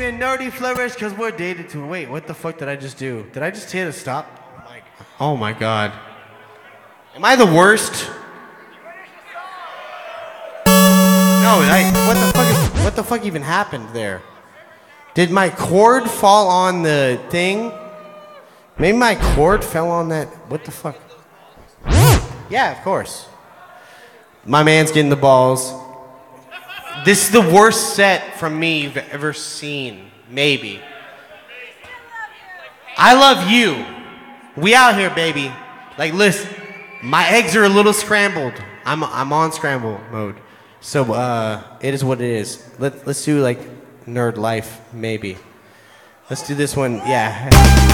been nerdy flourish because we're dated to. Wait, what the fuck did I just do? Did I just hit a stop? Oh my god. Am I the worst? No, what the fuck even happened there? Did my cord fall on the thing? Maybe my cord fell on that. What the fuck? Yeah, of course. My man's getting the balls. This is the worst set from me you've ever seen. Maybe. I love you. We out here, baby. Like, listen, my eggs are a little scrambled. I'm on scramble mode. So, it is what it is. Let's do, like, nerd life, maybe. Let's do this one, yeah.